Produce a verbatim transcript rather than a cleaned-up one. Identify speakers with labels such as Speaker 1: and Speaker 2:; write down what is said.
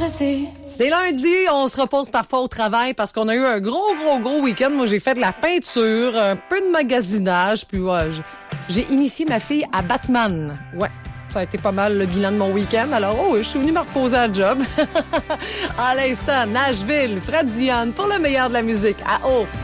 Speaker 1: stressé.
Speaker 2: C'est lundi, on se repose parfois au travail parce qu'on a eu un gros, gros, gros week-end. Moi, j'ai fait de la peinture, un peu de magasinage, puis ouais, j'ai initié ma fille à Batman. Ouais. Ça a été pas mal le bilan de mon week-end. Alors, oh, je suis venue me reposer à job. À l'instant, Nashville, Fred Diane pour le meilleur de la musique. À haut.